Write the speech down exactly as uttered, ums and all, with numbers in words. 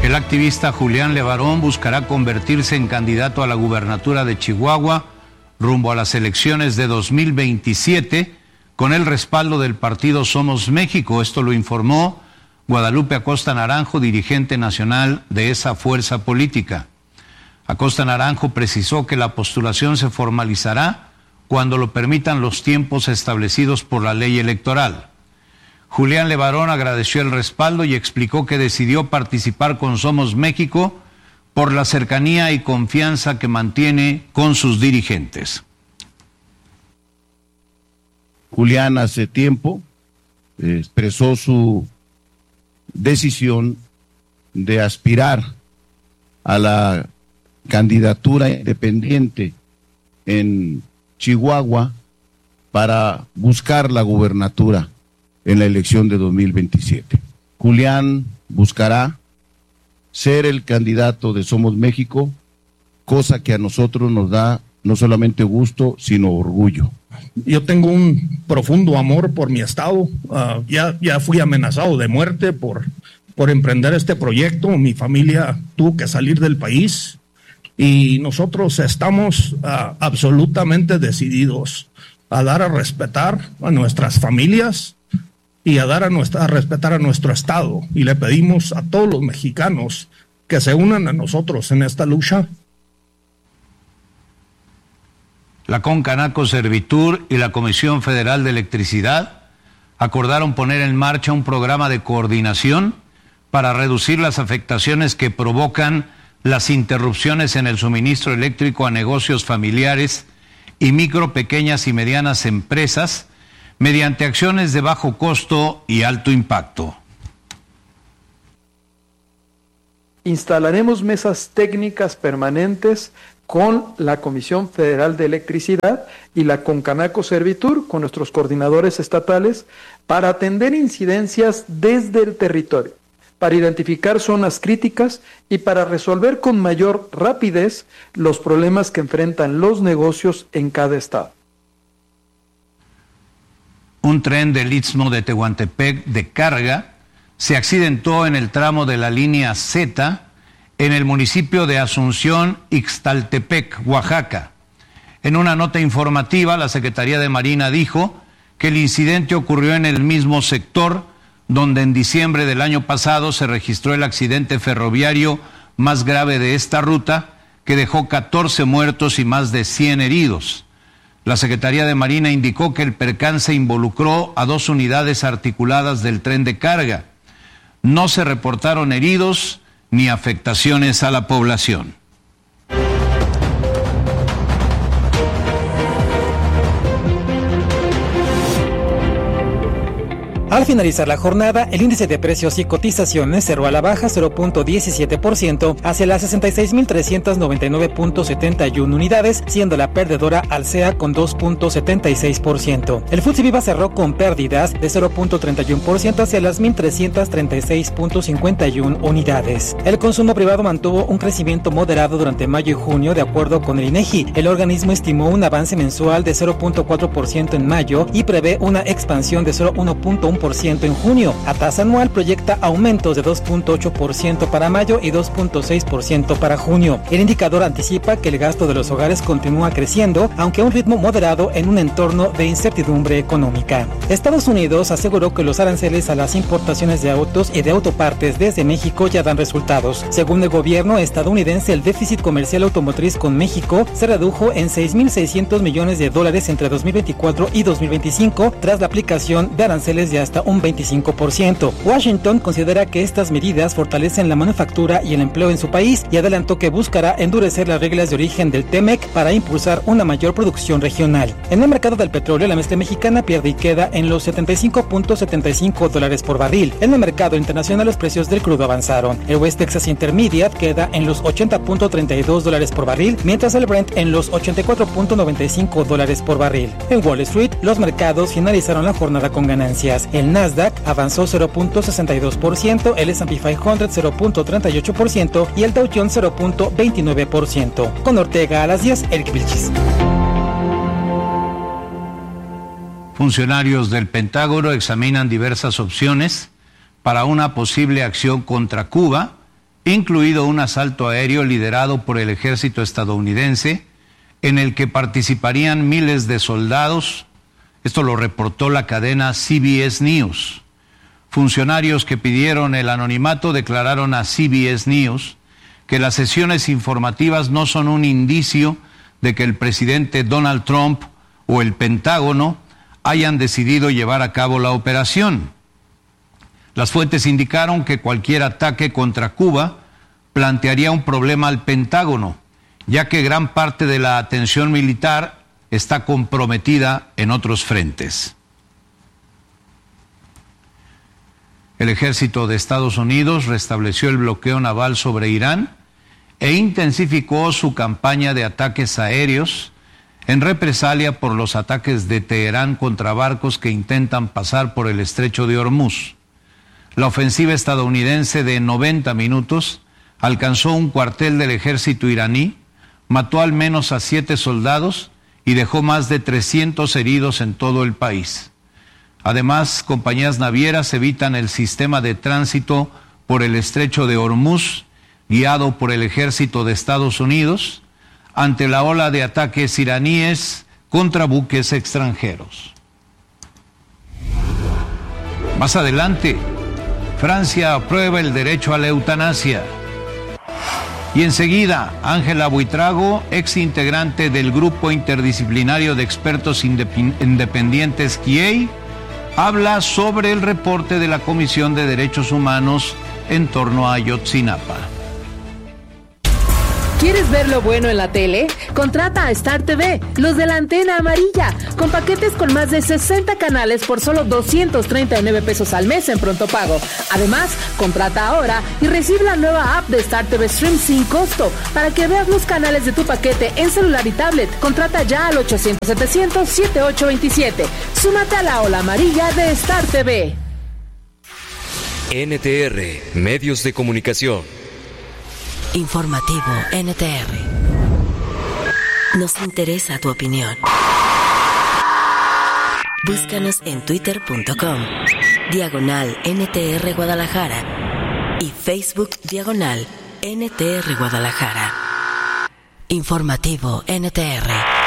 El activista Julián Levarón buscará convertirse en candidato a la gubernatura de Chihuahua rumbo a las elecciones de dos mil veintisiete con el respaldo del partido Somos México. Esto lo informó Guadalupe Acosta Naranjo, dirigente nacional de esa fuerza política. Acosta Naranjo precisó que la postulación se formalizará cuando lo permitan los tiempos establecidos por la ley electoral. Julián Levarón agradeció el respaldo y explicó que decidió participar con Somos México por la cercanía y confianza que mantiene con sus dirigentes. Julián hace tiempo eh, expresó su decisión de aspirar a la candidatura independiente en Chihuahua para buscar la gubernatura en la elección de dos mil veintisiete. Julián buscará ser el candidato de Somos México, cosa que a nosotros nos da no solamente gusto, sino orgullo. Yo tengo un profundo amor por mi estado, uh, ya, ya fui amenazado de muerte por, por emprender este proyecto, mi familia tuvo que salir del país y nosotros estamos uh, absolutamente decididos a dar a respetar a nuestras familias y a dar a, nuestra, a respetar a nuestro estado, y le pedimos a todos los mexicanos que se unan a nosotros en esta lucha. La Concanaco Servitur y la Comisión Federal de Electricidad acordaron poner en marcha un programa de coordinación para reducir las afectaciones que provocan las interrupciones en el suministro eléctrico a negocios familiares y micro, pequeñas y medianas empresas mediante acciones de bajo costo y alto impacto. Instalaremos mesas técnicas permanentes con la Comisión Federal de Electricidad y la Concanaco Servitur, con nuestros coordinadores estatales, para atender incidencias desde el territorio, para identificar zonas críticas y para resolver con mayor rapidez los problemas que enfrentan los negocios en cada estado. Un tren del Istmo de Tehuantepec de carga se accidentó en el tramo de la línea Z en el municipio de Asunción, Ixtaltepec, Oaxaca. En una nota informativa, la Secretaría de Marina dijo que el incidente ocurrió en el mismo sector donde en diciembre del año pasado se registró el accidente ferroviario más grave de esta ruta, que dejó catorce muertos y más de cien heridos. La Secretaría de Marina indicó que el percance involucró a dos unidades articuladas del tren de carga. No se reportaron heridos ni afectaciones a la población. Al finalizar la jornada, el índice de precios y cotizaciones cerró a la baja cero punto diecisiete por ciento hacia las sesenta y seis mil trescientos noventa y nueve punto setenta y una unidades, siendo la perdedora Alsea con dos punto setenta y seis por ciento. El F T S E Viva cerró con pérdidas de cero punto treinta y uno por ciento hacia las mil trescientos treinta y seis punto cincuenta y una unidades. El consumo privado mantuvo un crecimiento moderado durante mayo y junio, de acuerdo con el INEGI. El organismo estimó un avance mensual de cero punto cuatro por ciento en mayo y prevé una expansión de cero punto uno por ciento por ciento en junio. A tasa anual proyecta aumentos de dos punto ocho por ciento para mayo y dos punto seis por ciento para junio. El indicador anticipa que el gasto de los hogares continúa creciendo, aunque a un ritmo moderado en un entorno de incertidumbre económica. Estados Unidos aseguró que los aranceles a las importaciones de autos y de autopartes desde México ya dan resultados. Según el gobierno estadounidense, el déficit comercial automotriz con México se redujo en seis mil seiscientos millones de dólares entre dos mil veinticuatro y dos mil veinticinco tras la aplicación de aranceles de hasta un veinticinco por ciento. Washington considera que estas medidas fortalecen la manufactura y el empleo en su país y adelantó que buscará endurecer las reglas de origen del TEMEC para impulsar una mayor producción regional. En el mercado del petróleo, la mezcla mexicana pierde y queda en los setenta y cinco punto setenta y cinco dólares por barril. En el mercado internacional, los precios del crudo avanzaron. El West Texas Intermediate queda en los ochenta punto treinta y dos dólares por barril, mientras el Brent en los ochenta y cuatro punto noventa y cinco dólares por barril. En Wall Street, los mercados finalizaron la jornada con ganancias. El Nasdaq avanzó cero punto sesenta y dos por ciento, el ese and pe quinientos cero punto treinta y ocho por ciento y el Dow Jones cero punto veintinueve por ciento. Con Ortega a las diez, Eric Vilchis. Funcionarios del Pentágono examinan diversas opciones para una posible acción contra Cuba incluido un asalto aéreo liderado por el ejército estadounidense, en el que participarían miles de soldados. Esto lo reportó la cadena C B S News. Funcionarios que pidieron el anonimato declararon a C B S News que las sesiones informativas no son un indicio de que el presidente Donald Trump o el Pentágono hayan decidido llevar a cabo la operación. Las fuentes indicaron que cualquier ataque contra Cuba plantearía un problema al Pentágono, ya que gran parte de la atención militar está comprometida en otros frentes. El ejército de Estados Unidos restableció el bloqueo naval sobre Irán e intensificó su campaña de ataques aéreos en represalia por los ataques de Teherán contra barcos que intentan pasar por el estrecho de Hormuz. La ofensiva estadounidense de noventa minutos alcanzó un cuartel del ejército iraní, mató al menos a siete soldados y dejó más de trescientos heridos en todo el país. Además, compañías navieras evitan el sistema de tránsito por el estrecho de Hormuz, guiado por el ejército de Estados Unidos, ante la ola de ataques iraníes contra buques extranjeros. Más adelante, Francia aprueba el derecho a la eutanasia. Y enseguida, Ángela Buitrago, ex integrante del Grupo Interdisciplinario de Expertos Independientes Q I E I, habla sobre el reporte de la Comisión de Derechos Humanos en torno a Ayotzinapa. ¿Quieres ver lo bueno en la tele? Contrata a Star T V, los de la antena amarilla, con paquetes con más de sesenta canales por solo doscientos treinta y nueve pesos al mes en pronto pago. Además, contrata ahora y recibe la nueva app de Star T V Stream sin costo para que veas los canales de tu paquete en celular y tablet. Contrata ya al ochocientos setecientos setenta y ocho veintisiete. Súmate a la ola amarilla de Star T V. N T R, Medios de Comunicación. Informativo N T R. Nos interesa tu opinión. Búscanos en twitter punto com, diagonal N T R Guadalajara y Facebook diagonal N T R Guadalajara. Informativo N T R.